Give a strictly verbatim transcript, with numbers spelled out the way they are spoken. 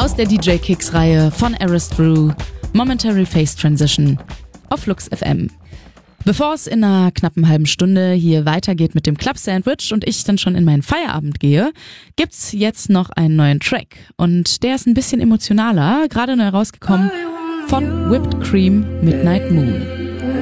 Aus der D J Kicks-Reihe von Aristrew, Momentary Phase Transition auf Flux F M. Bevor es in einer knappen halben Stunde hier weitergeht mit dem Club Sandwich und ich dann schon in meinen Feierabend gehe, gibt's jetzt noch einen neuen Track. Und der ist ein bisschen emotionaler, gerade neu rausgekommen von Whipped Cream Midnight Moon.